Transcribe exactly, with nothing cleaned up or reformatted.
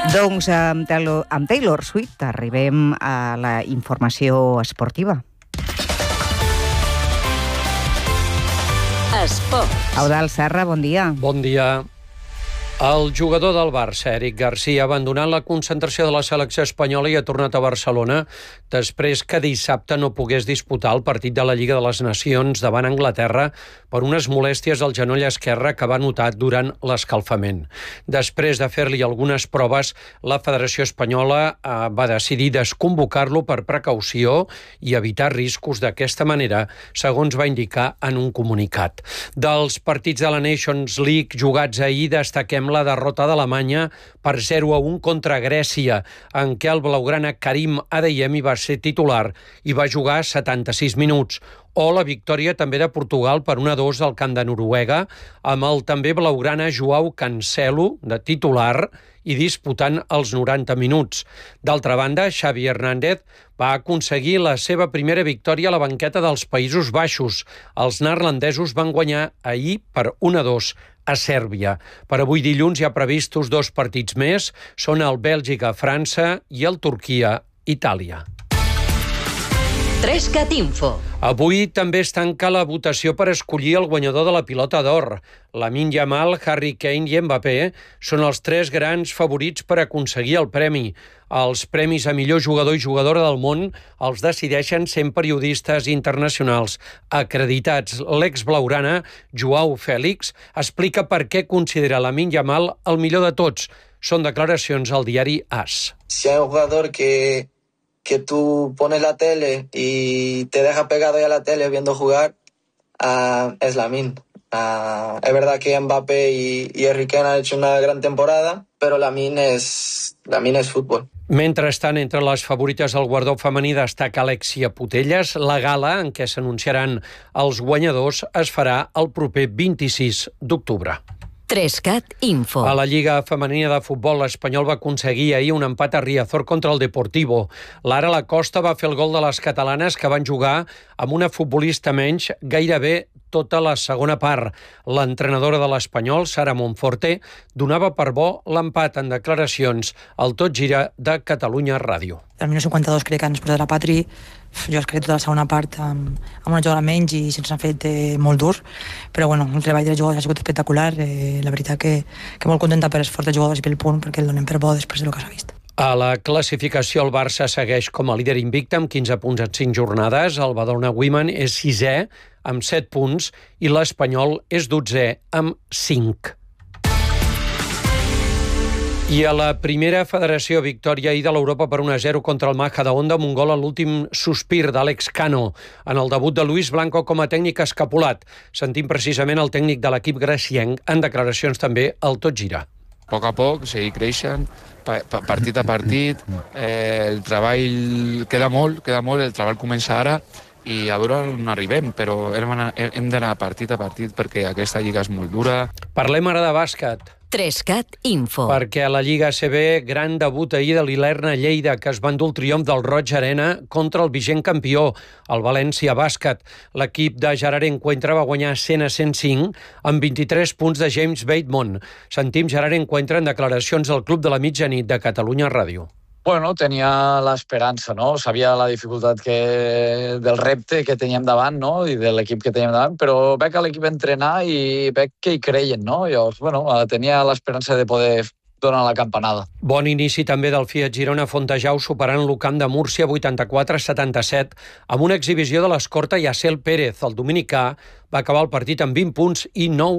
Doncs amb Taylor, amb Taylor Swift arribem a la informació esportiva. Esports. Eudald Serra, bon dia. Bon dia. El jugador del Barça, Eric Garcia, ha abandonat la concentració de la selecció espanyola i ha tornat a Barcelona després que dissabte no pogués disputar el partit de la Lliga de les Nacions davant Anglaterra per unes molèsties al genoll esquerre que va notar durant l'escalfament. Després de fer-li algunes proves, la Federació Espanyola eh, va decidir desconvocar-lo per precaució i evitar riscos d'aquesta manera, segons va indicar en un comunicat. Dels partits de la Nations League jugats ahir destaquem la derrota d'Alemanya per zero a un contra Grècia, en què el blaugrana Karim Adeyemi va ser titular i va jugar setanta-sis minuts, o la victòria també de Portugal per un a dos al camp de Noruega, amb el també blaugrana Joao Cancelo de titular i disputant els noranta minuts. D'altra banda, Xavi Hernández va aconseguir la seva primera victòria a la banqueta dels Països Baixos. Els neerlandesos van guanyar ahir per un a dos a Sèrbia. Per avui dilluns hi ha previstos dos partits més, són el Bèlgica-França i el Turquia-Itàlia. Trescat Info. Avui també es tanca la votació per escollir el guanyador de la Pilota d'Or. Lamine Yamal, Harry Kane i Mbappé són els tres grans favorits per aconseguir el premi. Els premis a millor jugador i jugadora del món els decideixen cent periodistes internacionals acreditats. L'ex-blaugrana, Joao Félix, explica per què considera Lamine Yamal el millor de tots. Són declaracions al diari AS. Si hay un jugador que... que tú pones la tele y te deja pegado ahí a la tele viendo jugar, uh, es Lamine. Uh, es verdad que Mbappé y, y Harry Kane han hecho una gran temporada, pero Lamine es, Lamine es fútbol. Mentrestant, entre les favorites del guardó femení destaca Alexia Putellas. La gala en què s'anunciaran els guanyadors es farà el proper vint-i-sis d'octubre. Trescat Info. A la Lliga Femenina de Futbol, l'Espanyol va aconseguir ahir un empat a Riazor contra el Deportivo. Lara Lacosta va fer el gol de les catalanes, que van jugar amb una futbolista menys gairebé tota la segona part. L'entrenadora de l'Espanyol, Sara Monforte, donava per bo l'empat en declaracions al Tot Gira de Catalunya Ràdio. Al minut cinquanta-dos crec que ens posa la Patri. Jo crec tota la segona part amb, amb una jugada menys i se'ns ha fet eh, molt dur, però bueno, el treball de les jugadors ha sigut espectacular. Eh, la veritat que, que molt contenta per l'esforç dels jugadors i pel punt, perquè el donem per bo després del que s'ha vist. A la classificació, el Barça segueix com a líder invicte amb quinze punts en cinc jornades. El Badalona Women és sisè amb set punts i l'Espanyol és dotzè amb cinc. I a la primera federació, victòria ahir de l'Europa per un a zero contra el Majadahonda, amb un gol a l'últim sospir d'Àlex Cano. En el debut de Luis Blanco com a tècnic escapulat. Sentim precisament el tècnic de l'equip gracienc en declaracions també al Tot Gira. A poc a poc, seguir creixent, partit a partit, eh, el treball queda molt, queda molt, el treball comença ara i a veure on arribem, però hem d'anar partit a partit perquè aquesta lliga és molt dura. Parlem ara de bàsquet. Trescat Info. Perquè a la Lliga A C B, gran debut ahir de l'Ilerna Lleida, que es va endur el triomf del Roig Arena contra el vigent campió, el València Bàsquet. L'equip de Gerard Encuentra va guanyar cent a cent cinc amb vint-i-tres punts de James Bateman. Sentim Gerard Encuentra en declaracions al Club de la Mitjanit de Catalunya Ràdio. Bueno, tenia l'esperança, no? Sabia la dificultat que, del repte que teníem davant, no? I de l'equip que teníem davant, però veig a l'equip entrenar i veig que hi creien, no? Llavors, bueno, tenia l'esperança de poder donar la campanada. Bon inici també del Fiat Girona Fontejau, superant l'Ucamp de Múrcia vuitanta-quatre a setanta-set amb una exhibició de l'escorta Yacel Pérez. El dominicà va acabar el partit amb vint punts i nou